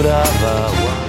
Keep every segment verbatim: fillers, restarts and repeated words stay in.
trawa.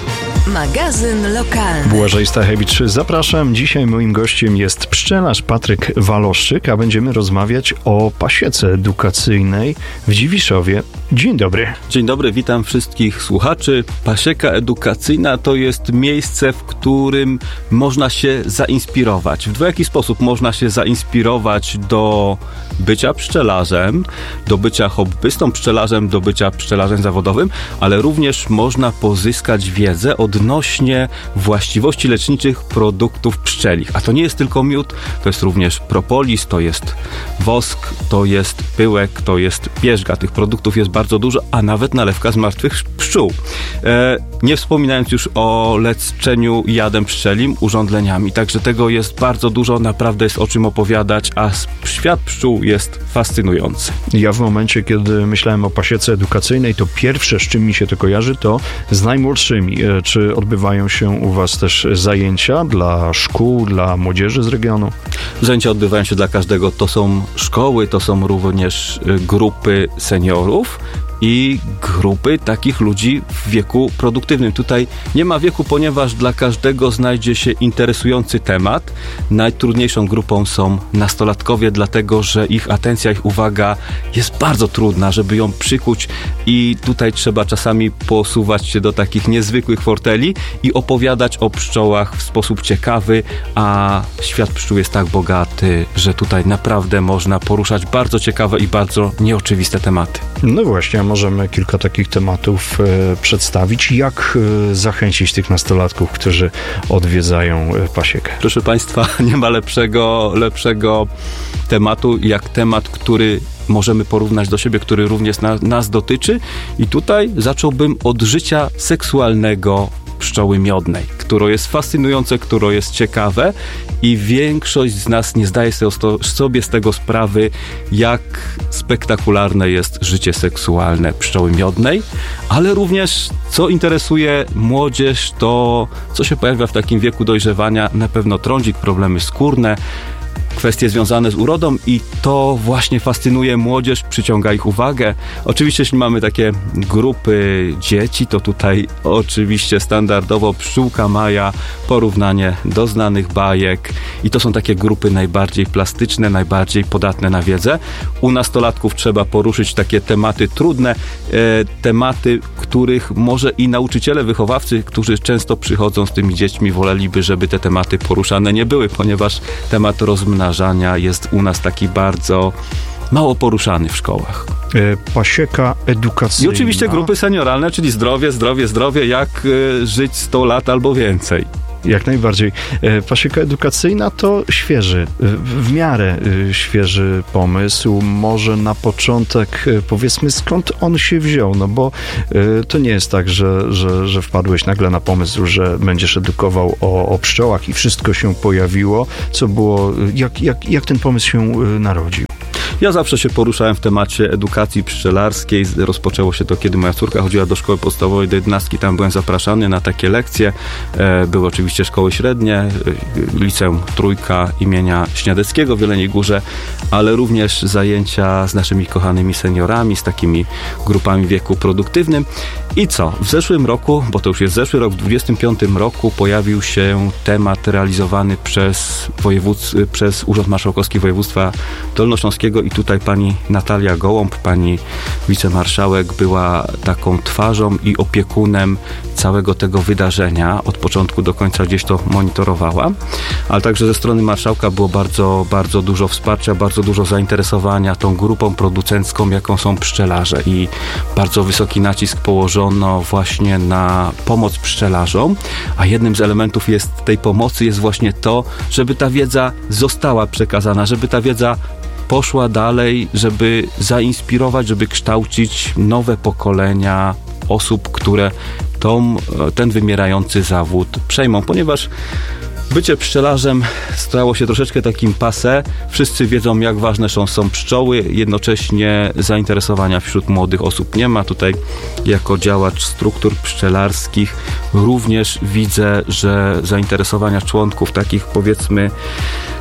Magazyn lokalny. Błażej Stachewicz, zapraszam. Dzisiaj moim gościem jest pszczelarz Patryk Waloszczyk, a będziemy rozmawiać o pasiece edukacyjnej w Dziwiszowie. Dzień dobry. Dzień dobry, witam wszystkich słuchaczy. Pasieka edukacyjna to jest miejsce, w którym można się zainspirować. W dwojaki sposób można się zainspirować do bycia pszczelarzem, do bycia hobbystą pszczelarzem, do bycia pszczelarzem zawodowym, ale również można pozyskać wiedzę odnośnie właściwości leczniczych produktów pszczelich. A to nie jest tylko miód, to jest również propolis, to jest wosk, to jest pyłek, to jest pierzga. Tych produktów jest bardzo dużo, a nawet nalewka z martwych pszczół. E, nie wspominając już o leczeniu jadem pszczelim, urządleniami. Także tego jest bardzo dużo, naprawdę jest o czym opowiadać, a świat pszczół jest fascynujący. Ja w momencie, kiedy myślałem o pasiece edukacyjnej, to pierwsze, z czym mi się to kojarzy, to z najmłodszymi. E, czy odbywają się u was też zajęcia dla szkół, dla młodzieży z regionu? Zajęcia odbywają się dla każdego. To są szkoły, to są również grupy seniorów i grupy takich ludzi w wieku produktywnym. Tutaj nie ma wieku, ponieważ dla każdego znajdzie się interesujący temat. Najtrudniejszą grupą są nastolatkowie, dlatego że ich atencja, ich uwaga jest bardzo trudna, żeby ją przykuć i tutaj trzeba czasami posuwać się do takich niezwykłych forteli i opowiadać o pszczołach w sposób ciekawy, a świat pszczół jest tak bogaty, że tutaj naprawdę można poruszać bardzo ciekawe i bardzo nieoczywiste tematy. No właśnie, możemy kilka takich tematów e, przedstawić. Jak e, zachęcić tych nastolatków, którzy odwiedzają e, pasiekę? Proszę Państwa, nie ma lepszego, lepszego tematu, jak temat, który możemy porównać do siebie, który również na, nas dotyczy. I tutaj zacząłbym od życia seksualnego pszczoły miodnej, które jest fascynujące, które jest ciekawe i większość z nas nie zdaje sobie z tego sprawy, jak spektakularne jest życie seksualne pszczoły miodnej, ale również co interesuje młodzież, to co się pojawia w takim wieku dojrzewania, na pewno trądzik, problemy skórne, kwestie związane z urodą i to właśnie fascynuje młodzież, przyciąga ich uwagę. Oczywiście, jeśli mamy takie grupy dzieci, to tutaj oczywiście standardowo pszczółka Maja, porównanie do znanych bajek i to są takie grupy najbardziej plastyczne, najbardziej podatne na wiedzę. U nastolatków trzeba poruszyć takie tematy trudne, e, tematy, których może i nauczyciele, wychowawcy, którzy często przychodzą z tymi dziećmi, woleliby, żeby te tematy poruszane nie były, ponieważ temat rozmnażania jest u nas taki bardzo mało poruszany w szkołach. E, pasieka edukacyjna. I oczywiście grupy senioralne, czyli zdrowie, zdrowie, zdrowie, jak y, żyć sto lat albo więcej. Jak najbardziej. E, pasieka edukacyjna to świeży, w, w miarę y, świeży pomysł. Może na początek y, powiedzmy, skąd on się wziął, no bo y, to nie jest tak, że, że, że wpadłeś nagle na pomysł, że będziesz edukował o, o pszczołach i wszystko się pojawiło. Co było, jak, jak, jak ten pomysł się y, narodził? Ja zawsze się poruszałem w temacie edukacji pszczelarskiej. Rozpoczęło się to, kiedy moja córka chodziła do szkoły podstawowej, do jedenastki. Tam byłem zapraszany na takie lekcje. Były oczywiście szkoły średnie, liceum Trójka imienia Śniadeckiego w Jeleniej Górze, ale również zajęcia z naszymi kochanymi seniorami, z takimi grupami w wieku produktywnym. I co? W zeszłym roku, bo to już jest zeszły rok, w dwudziestym piątym roku pojawił się temat realizowany przez, wojewódz, przez Urząd Marszałkowski Województwa Dolnośląskiego i tutaj pani Natalia Gołąb, pani wicemarszałek, była taką twarzą i opiekunem całego tego wydarzenia. Od początku do końca gdzieś to monitorowała, ale także ze strony marszałka było bardzo, bardzo dużo wsparcia, bardzo dużo zainteresowania tą grupą producencką, jaką są pszczelarze i bardzo wysoki nacisk położono właśnie na pomoc pszczelarzom, a jednym z elementów jest tej pomocy jest właśnie to, żeby ta wiedza została przekazana, żeby ta wiedza poszła dalej, żeby zainspirować, żeby kształcić nowe pokolenia osób, które tą, ten wymierający zawód przejmą, ponieważ bycie pszczelarzem stało się troszeczkę takim passé. Wszyscy wiedzą, jak ważne są, są pszczoły. Jednocześnie zainteresowania wśród młodych osób nie ma. Tutaj jako działacz struktur pszczelarskich również widzę, że zainteresowania członków takich, powiedzmy,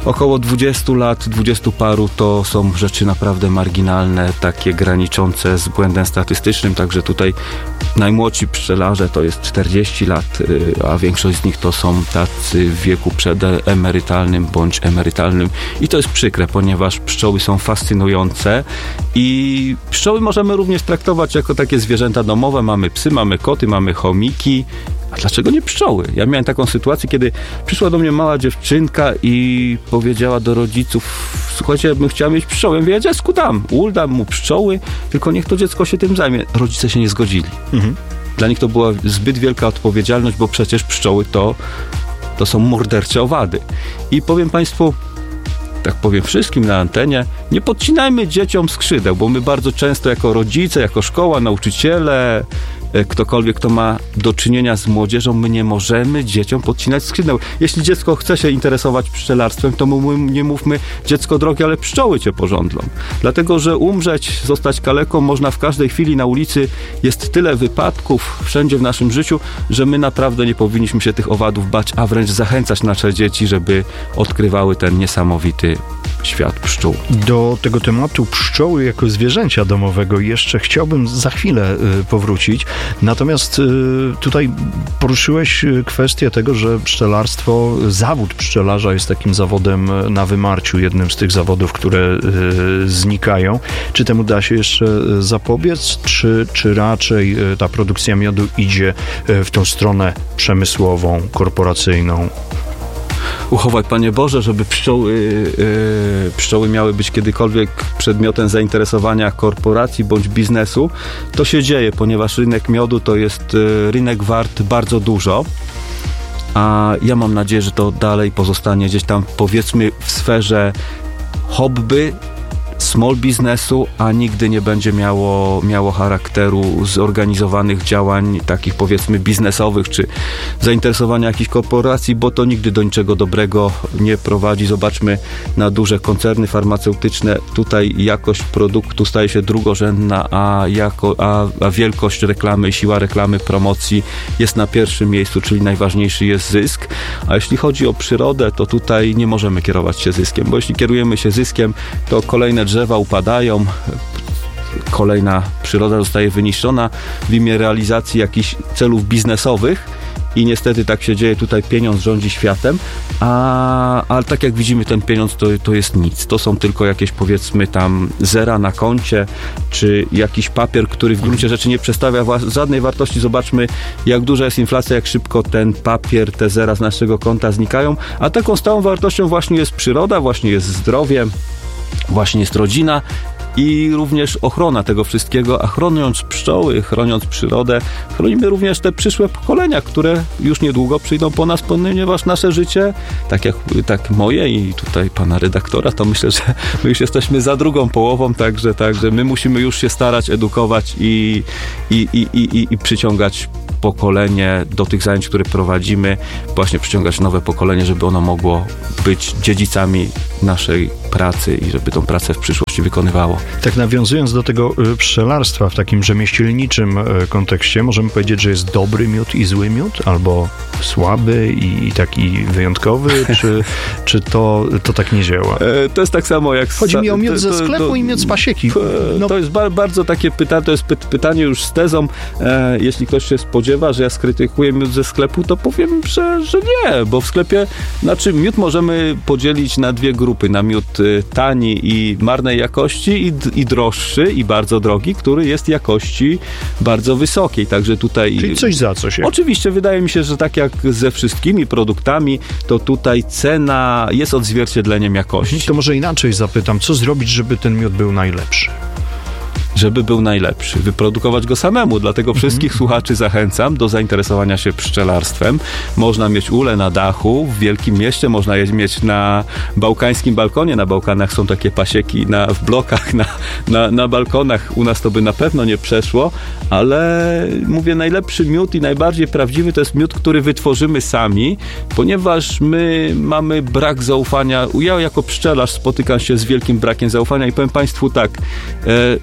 około dwudziestu lat, dwudziestu paru to są rzeczy naprawdę marginalne, takie graniczące z błędem statystycznym, także tutaj najmłodsi pszczelarze to jest czterdzieści lat, a większość z nich to są tacy w wieku przedemerytalnym bądź emerytalnym i to jest przykre, ponieważ pszczoły są fascynujące i pszczoły możemy również traktować jako takie zwierzęta domowe. Mamy psy, mamy koty, mamy chomiki. A dlaczego nie pszczoły? Ja miałem taką sytuację, kiedy przyszła do mnie mała dziewczynka i powiedziała do rodziców: słuchajcie, ja bym chciała mieć pszczoły. Ja mówię: dziecku dam, ul, dam mu pszczoły, tylko niech to dziecko się tym zajmie. Rodzice się nie zgodzili. Mhm. Dla nich to była zbyt wielka odpowiedzialność, bo przecież pszczoły to, to są mordercze owady. I powiem Państwu, tak powiem wszystkim na antenie, nie podcinajmy dzieciom skrzydeł, bo my bardzo często jako rodzice, jako szkoła, nauczyciele, ktokolwiek, kto ma do czynienia z młodzieżą, my nie możemy dzieciom podcinać skrzydeł. Jeśli dziecko chce się interesować pszczelarstwem, to my nie mówmy: dziecko drogie, ale pszczoły cię porządlą. Dlatego, że umrzeć, zostać kaleką można w każdej chwili na ulicy. Jest tyle wypadków wszędzie w naszym życiu, że my naprawdę nie powinniśmy się tych owadów bać, a wręcz zachęcać nasze dzieci, żeby odkrywały ten niesamowity świat pszczół. Do tego tematu pszczoły jako zwierzęcia domowego jeszcze chciałbym za chwilę y, powrócić. Natomiast y, tutaj poruszyłeś kwestię tego, że pszczelarstwo, zawód pszczelarza jest takim zawodem na wymarciu, jednym z tych zawodów, które y, znikają. Czy temu da się jeszcze zapobiec, czy, czy raczej y, ta produkcja miodu idzie y, w tą stronę przemysłową, korporacyjną? Uchowaj, Panie Boże, żeby pszczoły, yy, pszczoły miały być kiedykolwiek przedmiotem zainteresowania korporacji bądź biznesu. To się dzieje, ponieważ rynek miodu to jest yy, rynek wart bardzo dużo, a ja mam nadzieję, że to dalej pozostanie gdzieś tam, powiedzmy, w sferze hobby, small biznesu, a nigdy nie będzie miało, miało charakteru zorganizowanych działań takich, powiedzmy, biznesowych, czy zainteresowania jakichś korporacji, bo to nigdy do niczego dobrego nie prowadzi. Zobaczmy na duże koncerny farmaceutyczne. Tutaj jakość produktu staje się drugorzędna, a, jako, a, a wielkość reklamy, siła reklamy, promocji jest na pierwszym miejscu, czyli najważniejszy jest zysk. A jeśli chodzi o przyrodę, to tutaj nie możemy kierować się zyskiem, bo jeśli kierujemy się zyskiem, to kolejne drzewa upadają, kolejna przyroda zostaje wyniszczona w imię realizacji jakichś celów biznesowych i niestety tak się dzieje. Tutaj pieniądz rządzi światem, a, a tak jak widzimy, ten pieniądz to, to jest nic. To są tylko jakieś, powiedzmy, tam zera na koncie, czy jakiś papier, który w gruncie rzeczy nie przedstawia wa- żadnej wartości. Zobaczmy, jak duża jest inflacja, jak szybko ten papier, te zera z naszego konta znikają, a taką stałą wartością właśnie jest przyroda, właśnie jest zdrowie, właśnie jest rodzina i również ochrona tego wszystkiego, a chroniąc pszczoły, chroniąc przyrodę, chronimy również te przyszłe pokolenia, które już niedługo przyjdą po nas, ponieważ nasze życie, tak jak tak moje i tutaj pana redaktora, to myślę, że my już jesteśmy za drugą połową, także, także my musimy już się starać, edukować i, i, i, i, i przyciągać pokolenie do tych zajęć, które prowadzimy, właśnie przyciągać nowe pokolenie, żeby ono mogło być dziedzicami naszej pracy i żeby tą pracę w przyszłości wykonywało. Tak nawiązując do tego pszczelarstwa w takim rzemieślniczym kontekście, możemy powiedzieć, że jest dobry miód i zły miód, albo słaby i taki wyjątkowy, czy, czy to, to tak nie działa? E, to jest tak samo jak... Chodzi mi o miód ze sklepu to, to, i miód z pasieki. No. To jest ba- bardzo takie pytanie, to jest py- pytanie już z tezą. E, jeśli ktoś się spodziewa, że ja skrytykuję miód ze sklepu, to powiem, że, że nie, bo w sklepie, znaczy miód możemy podzielić na dwie grupy, na miód tani i marnej jakości i, i droższy i bardzo drogi, który jest jakości bardzo wysokiej, także tutaj... Czyli coś za coś. Jak... Oczywiście, wydaje mi się, że tak jak ze wszystkimi produktami, to tutaj cena jest odzwierciedleniem jakości. To może inaczej zapytam, co zrobić, żeby ten miód był najlepszy? Żeby był najlepszy. Wyprodukować go samemu. Dlatego wszystkich mm-hmm. słuchaczy zachęcam do zainteresowania się pszczelarstwem. Można mieć ulę na dachu w wielkim mieście, można je mieć na bałkańskim balkonie. Na Bałkanach są takie pasieki na, w blokach, na, na, na balkonach. U nas to by na pewno nie przeszło, ale mówię, najlepszy miód i najbardziej prawdziwy to jest miód, który wytworzymy sami, ponieważ my mamy brak zaufania. Ja jako pszczelarz spotykam się z wielkim brakiem zaufania i powiem Państwu tak, e, że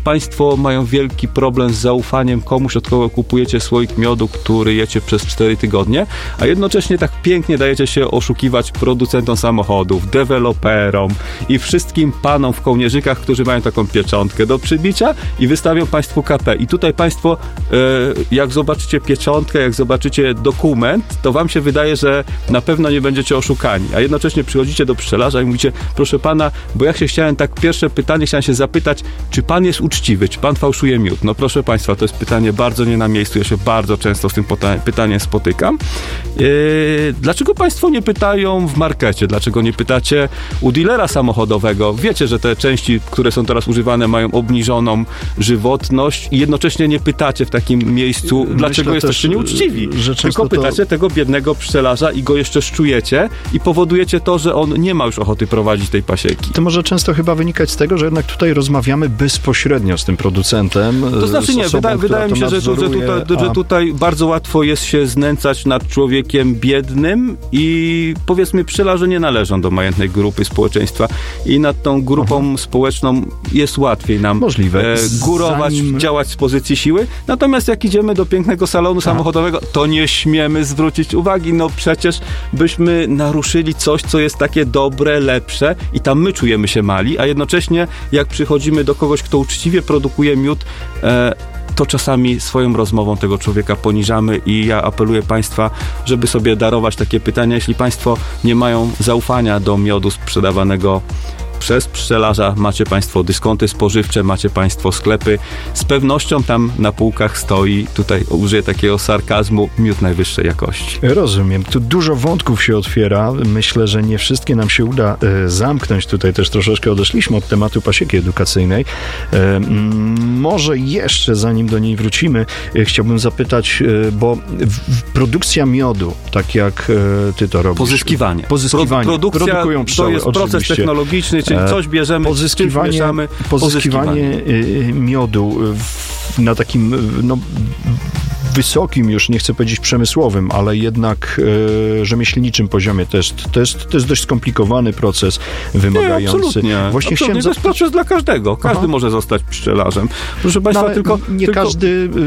Państwo mają wielki problem z zaufaniem komuś, od kogo kupujecie słoik miodu, który jecie przez cztery tygodnie, a jednocześnie tak pięknie dajecie się oszukiwać producentom samochodów, deweloperom i wszystkim panom w kołnierzykach, którzy mają taką pieczątkę do przybicia i wystawią Państwu K P. I tutaj Państwo, e, jak zobaczycie pieczątkę, jak zobaczycie dokument, to Wam się wydaje, że na pewno nie będziecie oszukani, a jednocześnie przychodzicie do pszczelarza i mówicie, proszę Pana, bo ja się chciałem tak, pierwsze pytanie, chciałem się zapytać, czy Pan jest uczciwy, czy Pan fałszuje miód? No proszę Państwa, to jest pytanie bardzo nie na miejscu, ja się bardzo często z tym pytaniem spotykam. E, dlaczego Państwo nie pytają w markecie? Dlaczego nie pytacie u dealera samochodowego? Wiecie, że te części, które są teraz używane, mają obniżoną żywotność i jednocześnie nie pytacie w takim miejscu, dlaczego Myślę jesteście też, nieuczciwi. Tylko pytacie to... tego biednego pszczelarza i go jeszcze szczujecie i powodujecie to, że on nie ma już ochoty prowadzić tej pasieki. To może często chyba wynikać z tego, że jednak tutaj rozmawiamy bezpośrednio z tym producentem. To znaczy nie, osobą, wyda, wydaje mi się, że, że, tutaj, że tutaj bardzo łatwo jest się znęcać nad człowiekiem biednym i powiedzmy pszczelarze nie należą do majętnej grupy społeczeństwa i nad tą grupą Aha. społeczną jest łatwiej nam Możliwe. E, górować, Zanim... działać z pozycji siły. Natomiast jak idziemy do pięknego salonu Aha. samochodowego, to nie śmiemy zwrócić uwagi. No przecież byśmy naruszyli coś, co jest takie dobre, lepsze i tam my czujemy się mali, a jednocześnie jak przychodzimy do kogoś, kto uczciwie produkuje miód, e, to czasami swoją rozmową tego człowieka poniżamy i ja apeluję Państwa, żeby sobie darować takie pytania, jeśli Państwo nie mają zaufania do miodu sprzedawanego przez pszczelarza, macie Państwo dyskonty spożywcze, macie Państwo sklepy. Z pewnością tam na półkach stoi, tutaj użyję takiego sarkazmu, miód najwyższej jakości. Rozumiem. Tu dużo wątków się otwiera. Myślę, że nie wszystkie nam się uda e, zamknąć. Tutaj też troszeczkę odeszliśmy od tematu pasieki edukacyjnej. E, m, może jeszcze, zanim do niej wrócimy, e, chciałbym zapytać, e, bo w, produkcja miodu, tak jak e, ty to robisz. Pozyskiwanie. Pozyskiwanie. Pro, produkcja Produkują pszczoły, to jest proces oczywiście. technologiczny, czyli coś bierzemy, pozyskiwanie, mieszamy, pozyskiwanie, pozyskiwanie miodu w, na takim no, wysokim, już nie chcę powiedzieć przemysłowym, ale jednak e, rzemieślniczym poziomie też. To jest, to jest dość skomplikowany proces wymagający. Nie, absolutnie. Właśnie absolutnie. To jest proces dla każdego. Każdy Aha. może zostać pszczelarzem. Proszę Państwa, no, tylko... Nie tylko... każdy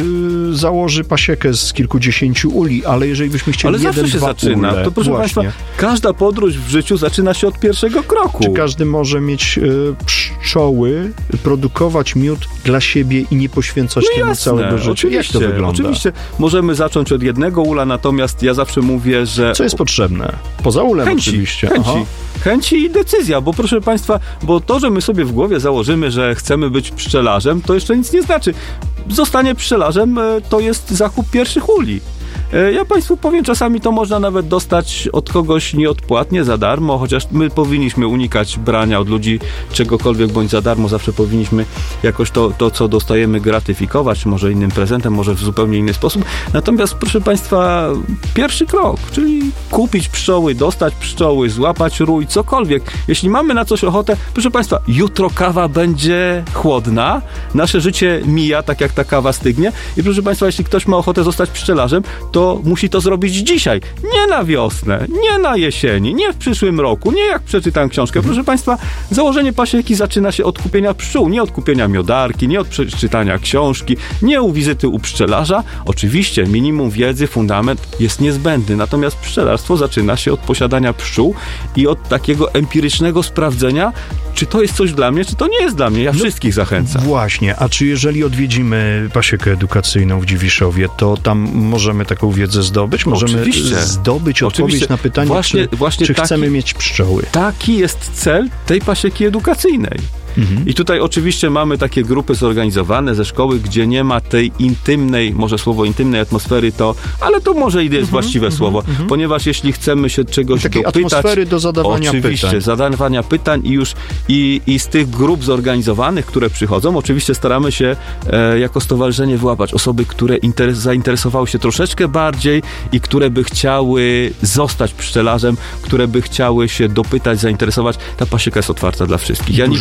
y, założy pasiekę z kilkudziesięciu uli, ale jeżeli byśmy chcieli ale jeden, zawsze się dwa zaczyna. ule, to proszę właśnie. Państwa, każda podróż w życiu zaczyna się od pierwszego kroku. Czy każdy może mieć y, pszczoły, produkować miód dla siebie i nie poświęcać no temu jasne, całego życia? Oczywiście, Jak to wygląda? Oczywiście. Możemy zacząć od jednego ula, natomiast ja zawsze mówię, że... Co jest potrzebne? Poza ulem chęci, oczywiście. Chęci. Aha. Chęci i decyzja, bo proszę Państwa, bo to, że my sobie w głowie założymy, że chcemy być pszczelarzem, to jeszcze nic nie znaczy. Zostanie pszczelarzem to jest zakup pierwszych uli. Ja Państwu powiem, czasami to można nawet dostać od kogoś nieodpłatnie, za darmo, chociaż my powinniśmy unikać brania od ludzi czegokolwiek bądź za darmo, zawsze powinniśmy jakoś to, to co dostajemy, gratyfikować, może innym prezentem, może w zupełnie inny sposób. Natomiast proszę Państwa, pierwszy krok, czyli kupić pszczoły, dostać pszczoły, złapać rój, cokolwiek. Jeśli mamy na coś ochotę, proszę Państwa, jutro kawa będzie chłodna, nasze życie mija, tak jak ta kawa stygnie i proszę Państwa, jeśli ktoś ma ochotę zostać pszczelarzem, to musi to zrobić dzisiaj. Nie na wiosnę, nie na jesieni, nie w przyszłym roku, nie jak przeczytam książkę. Proszę Państwa, założenie pasieki zaczyna się od kupienia pszczół, nie od kupienia miodarki, nie od przeczytania książki, nie u wizyty u pszczelarza. Oczywiście minimum wiedzy, fundament jest niezbędny, natomiast pszczelarstwo zaczyna się od posiadania pszczół i od takiego empirycznego sprawdzenia, czy to jest coś dla mnie, czy to nie jest dla mnie. Ja no, wszystkich zachęcam. Właśnie, a czy jeżeli odwiedzimy pasiekę edukacyjną w Dziwiszowie, to tam możemy taką wiedzę zdobyć? Możemy Oczywiście. zdobyć odpowiedź Oczywiście. na pytanie, właśnie, czy, właśnie czy taki, chcemy mieć pszczoły? Taki jest cel tej pasieki edukacyjnej. Mhm. I tutaj oczywiście mamy takie grupy zorganizowane ze szkoły, gdzie nie ma tej intymnej, może słowo intymnej atmosfery to, ale to może i jest mhm. właściwe mhm. słowo, mhm. ponieważ jeśli chcemy się czegoś takiej dopytać... atmosfery do zadawania oczywiście, pytań. zadawania pytań i już i, i z tych grup zorganizowanych, które przychodzą, oczywiście staramy się e, jako stowarzyszenie wyłapać osoby, które interes, zainteresowały się troszeczkę bardziej i które by chciały zostać pszczelarzem, które by chciały się dopytać, zainteresować. Ta pasieka jest otwarta dla wszystkich. Ja Dużo. nikomu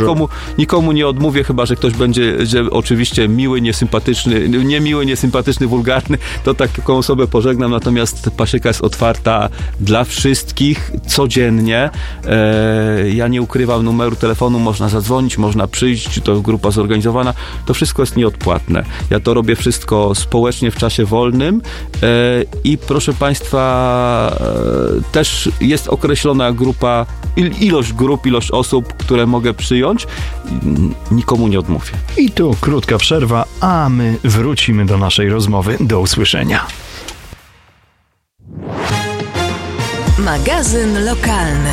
nikomu nie odmówię, chyba że ktoś będzie, że oczywiście miły, niesympatyczny, niemiły, niesympatyczny, wulgarny, to taką osobę pożegnam, natomiast pasieka jest otwarta dla wszystkich codziennie. E, ja nie ukrywam numeru telefonu, można zadzwonić, można przyjść, czy to grupa zorganizowana, to wszystko jest nieodpłatne. Ja to robię wszystko społecznie w czasie wolnym e, i proszę Państwa, e, też jest określona grupa, il, ilość grup, ilość osób, które mogę przyjąć. Nikomu nie odmówię. I tu krótka przerwa, a my wrócimy do naszej rozmowy. Do usłyszenia. Magazyn lokalny.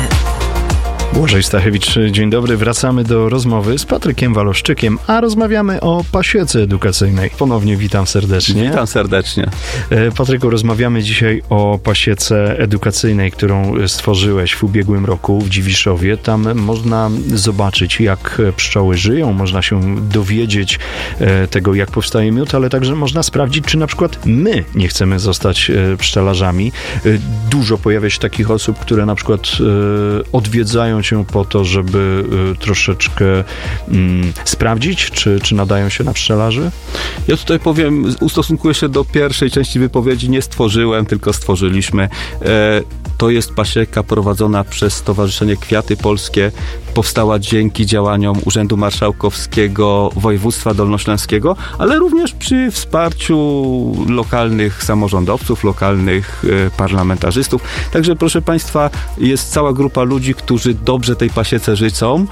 Błażej Stachewicz, dzień dobry. Wracamy do rozmowy z Patrykiem Waloszczykiem, a rozmawiamy o pasiece edukacyjnej. Ponownie witam serdecznie. Witam serdecznie. Patryku, rozmawiamy dzisiaj o pasiece edukacyjnej, którą stworzyłeś w ubiegłym roku w Dziwiszowie. Tam można zobaczyć, jak pszczoły żyją, można się dowiedzieć tego, jak powstaje miód, ale także można sprawdzić, czy na przykład my nie chcemy zostać pszczelarzami. Dużo pojawia się takich osób, które na przykład odwiedzają cię po to, żeby y, troszeczkę mm, sprawdzić, czy, czy nadają się na pszczelarzy? Ja tutaj powiem, ustosunkuję się do pierwszej części wypowiedzi. Nie stworzyłem, tylko stworzyliśmy. E, to jest pasieka prowadzona przez Stowarzyszenie Kwiaty Polskie. Powstała dzięki działaniom Urzędu Marszałkowskiego Województwa Dolnośląskiego, ale również przy wsparciu lokalnych samorządowców, lokalnych e, parlamentarzystów. Także proszę Państwa, jest cała grupa ludzi, którzy dobrze tej pasiece życzą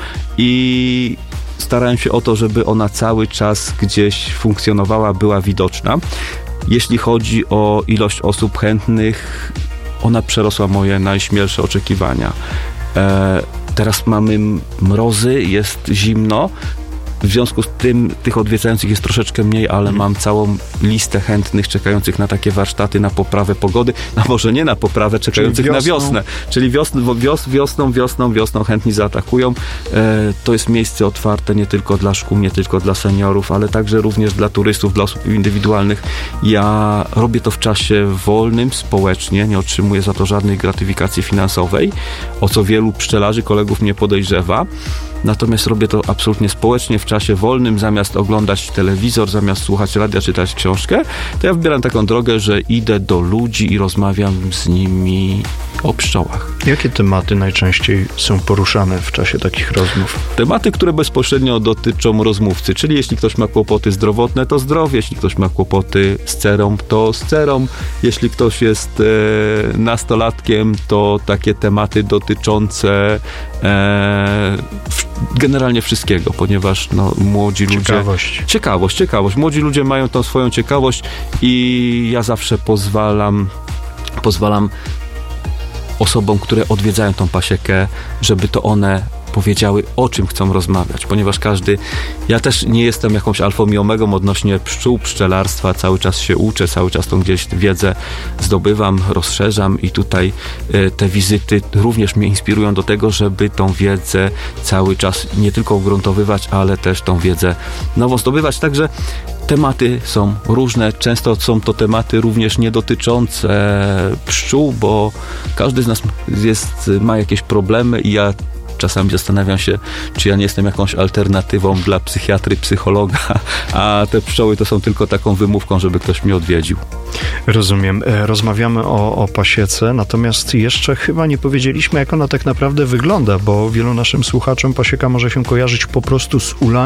i starają się o to, żeby ona cały czas gdzieś funkcjonowała, była widoczna. Jeśli chodzi o ilość osób chętnych, ona przerosła moje najśmielsze oczekiwania. E, teraz mamy mrozy, jest zimno. W związku z tym tych odwiedzających jest troszeczkę mniej, ale hmm. mam całą listę chętnych czekających na takie warsztaty, na poprawę pogody, a może nie na poprawę, czekających na wiosnę. Czyli wiosną, wios, wiosną, wiosną, wiosną chętni zaatakują. E, to jest miejsce otwarte nie tylko dla szkół, nie tylko dla seniorów, ale także również dla turystów, dla osób indywidualnych. Ja robię to w czasie wolnym, społecznie, nie otrzymuję za to żadnej gratyfikacji finansowej, o co wielu pszczelarzy, kolegów mnie podejrzewa. Natomiast robię to absolutnie społecznie, w czasie wolnym, zamiast oglądać telewizor, zamiast słuchać radia, czytać książkę, to ja wybieram taką drogę, że idę do ludzi i rozmawiam z nimi o pszczołach. Jakie tematy najczęściej są poruszane w czasie takich rozmów? Tematy, które bezpośrednio dotyczą rozmówcy, czyli jeśli ktoś ma kłopoty zdrowotne, to zdrowie, jeśli ktoś ma kłopoty z cerą, to z cerą, jeśli ktoś jest e, nastolatkiem, to takie tematy dotyczące e, generalnie wszystkiego, ponieważ no, młodzi ludzie... Ciekawość. Ciekawość, ciekawość. Młodzi ludzie mają tą swoją ciekawość i ja zawsze pozwalam pozwalam osobom, które odwiedzają tą pasiekę, żeby to one powiedziały, o czym chcą rozmawiać, ponieważ każdy, ja też nie jestem jakąś alfą i omegą odnośnie pszczół, pszczelarstwa, cały czas się uczę, cały czas tą gdzieś wiedzę zdobywam, rozszerzam i tutaj e, te wizyty również mnie inspirują do tego, żeby tą wiedzę cały czas nie tylko ugruntowywać, ale też tą wiedzę nowo zdobywać, także tematy są różne, często są to tematy również nie dotyczące pszczół, bo każdy z nas jest, ma jakieś problemy i ja czasami zastanawiam się, czy ja nie jestem jakąś alternatywą dla psychiatry, psychologa, a te pszczoły to są tylko taką wymówką, żeby ktoś mnie odwiedził. Rozumiem. Rozmawiamy o, o pasiece, natomiast jeszcze chyba nie powiedzieliśmy, jak ona tak naprawdę wygląda, bo wielu naszym słuchaczom pasieka może się kojarzyć po prostu z ulami